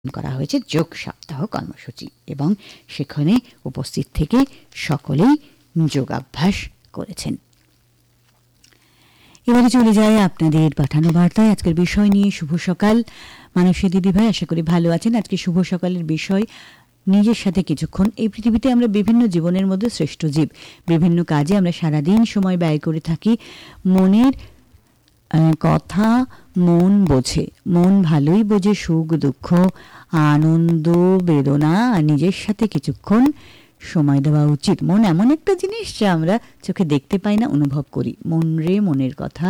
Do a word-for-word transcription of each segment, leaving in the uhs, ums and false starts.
করা হয়েছে যোগ সপ্তাহ কর্মসূচি এবং সেখানে উপস্থিত থেকে সকলেই যোগাভ্যাস করেছেন। এবারে চলে যায় আপনাদের পাঠানো বার্তায়। আজকের বিষয় নিয়ে শুভ সকাল মানসী দিদি ভাই, আশা করি ভালো আছেন। আজকে শুভ সকালের বিষয় নিজের সাথে কিছুক্ষণ। এই পৃথিবীতে আমরা বিভিন্ন জীবনের মধ্যে শ্রেষ্ঠ জীব, বিভিন্ন কাজে আমরা সারাদিন সময় ব্যয় করে থাকি। মনের কথা মন বোঝে, মন ভালোই বোঝে সুখ দুঃখ আনন্দ বেদনা, আর নিজের সাথে কিছুক্ষণ সময় দেওয়া উচিত। মন এমন একটা জিনিস যা আমরা চোখে দেখতে পাই না, অনুভব করি। মন রে মনের কথা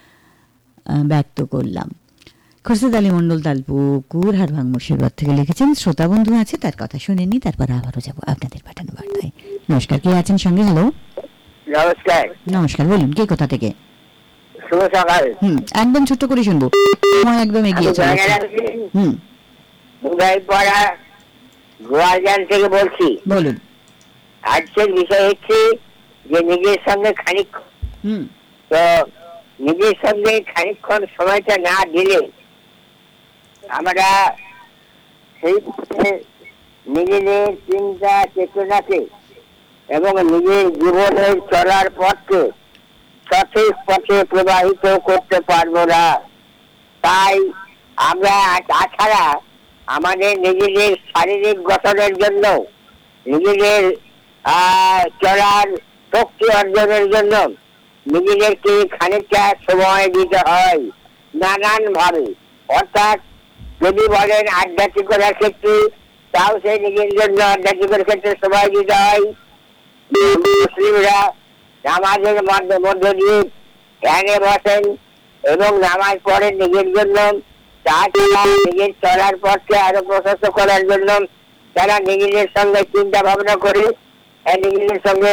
ব্যক্ত করলাম। খোরশেদ আলী মন্ডল তালপুকুর হারভাং মুর্শিদাবাদ থেকে লিখেছেন। শ্রোতা বন্ধু আছে, তার কথা শুনেনি, তারপর আবারও যাব আপনাদের পাঠানো বার্তায়। নমস্কার, কে আছেন সঙ্গে? হ্যালো, নমস্কার। নমস্কার, বলুন কে কোথা থেকে? শুভ সকাল। হুম, একদম ছোট্ট করে শুনবো, সময় একদম এগিয়ে চলেছে। হুম, উদয়পাড়া গোয়ালজান থেকে বলছি। বলুন। আজকের বিষয় হচ্ছে যে নিজের সঙ্গে খানিক হুম তো নিজের সঙ্গে খানিকক্ষণ সময়টা না দিলে আমরা সেই নিজেদের চিন্তা চেতনাকে এবং নিজের জীবনের চলার পথকে সঠিক পথে প্রবাহিত করতে পারবো না। তাই আমরা তাছাড়া আমাদের নিজেদের শারীরিক গঠনের জন্য, নিজেদের চলার শক্তি অর্জনের জন্য নিজেদেরকে খানিকটা সময় দিতে হয় নানান ভাবে। অর্থাৎ যদি বলেন আধ্যাত্মিকতার ক্ষেত্রে, তাও সেই নিজের জন্য আধ্যাত্মিকের ক্ষেত্রে সময় দিতে হয়। মুসলিমরা নামাজের মধ্য দিয়ে ধ্যানে বসেন এবং নামাজ পড়েন নিজের জন্য। তাছাড়া নিজের চলার পথকে আরো প্রশস্ত করার জন্য তারা নিজেদের সঙ্গে চিন্তা ভাবনা করে নিজেদের সঙ্গে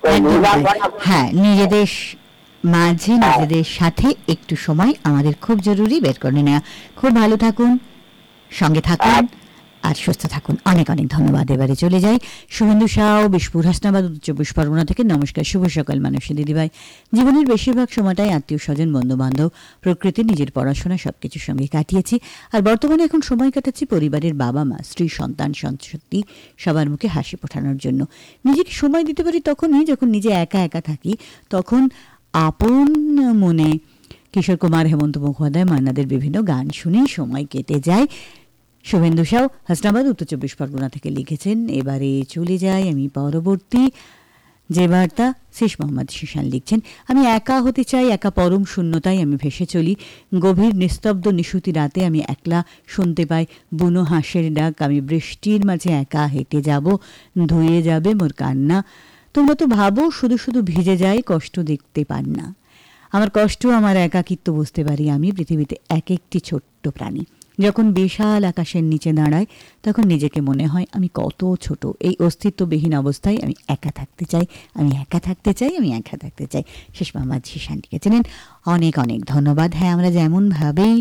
হ্যাঁ নিজেদের মাঝে নিজেদের সাথে একটু সময় আমাদের খুব জরুরি বের করে নেওয়া। খুব ভালো থাকুন, সঙ্গে থাকুন আর সুস্থ থাকুন। অনেক অনেক ধন্যবাদ। এবারে চলে যাই শুভেন্দু সাউ, বিশপুর হাসনাবাদ, উত্তর চব্বিশ পরগনা থেকে। নমস্কার, শুভ সকাল মানসী দিদিভাই। জীবনের বেশিরভাগ সময়টাই আত্মীয় স্বজন, বন্ধু বান্ধব, প্রকৃতি, নিজের পড়াশোনা সবকিছুর সঙ্গে কাটিয়েছি। আর বর্তমানে এখন সময় কাটাচ্ছি পরিবারের বাবা মা, স্ত্রী, সন্তান, সন্ততি সবার মুখে হাসি ফোটানোর জন্য। নিজেকে সময় দিতে পারি তখনই যখন নিজে একা একা থাকি, তখন আপন মনে কিশোর কুমার, হেমন্ত মুখোপাধ্যায়, মান্নাদের বিভিন্ন গান শুনেই সময় কেটে যায়। শুভেন্দু সাউ হাসনাবাদ, উত্তর চব্বিশ পরগনা থেকে লিখেছেন। এবারে চলে যাই আমি পরবর্তী যে বার্তা। শেষ মোহাম্মদ শিশান লিখছেন, আমি একা হতে চাই, একা পরম শূন্যতায় আমি ভেসে চলি। গভীর নিস্তব্ধ নিশুতি রাতে আমি একলা শুনতে পাই বুনো হাঁসের ডাক। আমি বৃষ্টির মাঝে একা হেঁটে যাব, ধুয়ে যাবে মোর কান্না। তোমরা তো ভাবো শুধু শুধু ভিজে যায়, কষ্ট দেখতে পান না। আমার কষ্ট, আমার একাকিত্ব বুঝতে পারি আমি। পৃথিবীতে এক একটি ছোট্ট প্রাণী যখন বিশাল আকাশের নিচে দাঁড়ায়, তখন নিজেকে মনে হয় আমি কত ছোট। এই অস্তিত্ববিহীন অবস্থায় আমি একা থাকতে চাই, আমি একা থাকতে চাই, আমি একা থাকতে চাই। শেষ মোহাম্মদ শিশান লিখেছিলেন। অনেক অনেক ধন্যবাদ। হ্যাঁ, আমরা যেমনভাবেই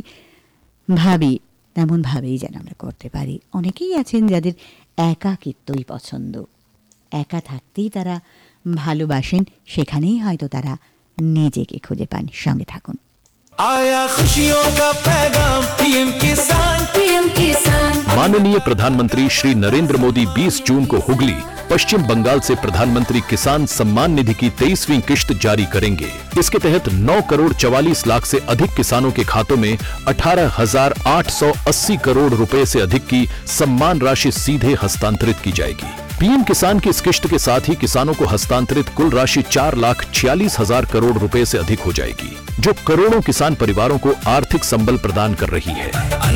ভাবি তেমনভাবেই যেন আমরা করতে পারি। অনেকেই আছেন যাদের একাকিত্বই পছন্দ, একা থাকতেই তারা ভালোবাসেন, সেখানেই হয়তো তারা নিজেকে খুঁজে পান। সঙ্গে থাকুন। आया खुशियों का पैगाम पीएम किसान पीएम किसान। माननीय प्रधानमंत्री श्री नरेंद्र मोदी बीस जून को हुगली, पश्चिम बंगाल से प्रधानमंत्री किसान सम्मान निधि की तेईसवीं किश्त जारी करेंगे। इसके तहत नौ करोड़ चवालीस लाख से अधिक किसानों के खातों में अठारह हजार आठ सौ अस्सी करोड़ रुपए से अधिक की सम्मान राशि सीधे हस्तांतरित की जाएगी। पीएम किसान की इस किश्त के साथ ही किसानों को हस्तांतरित कुल राशि चार लाख छियालीस हजार करोड़ रुपए से अधिक हो जाएगी, जो करोड़ों किसान परिवारों को आर्थिक संबल प्रदान कर रही है।